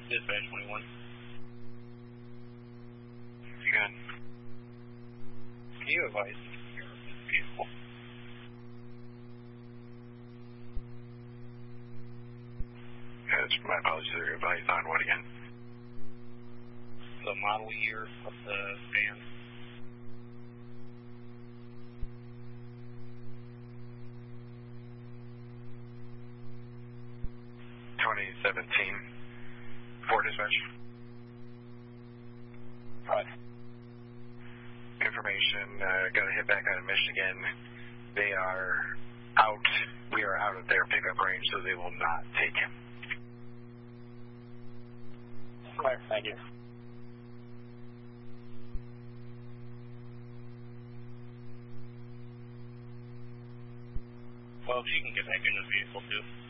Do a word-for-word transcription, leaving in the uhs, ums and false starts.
Dispatch twenty-one. Good. Can you advise your vehicle? Yes, my apologies, sir. Advise on what again? The model year of the van. twenty seventeen. Ford Dispatch. Right. Information, uh, got a hit back out of Michigan. They are out, we are out of their pickup range, so they will not take him. All right, thank you. Well, she can get back in the vehicle too.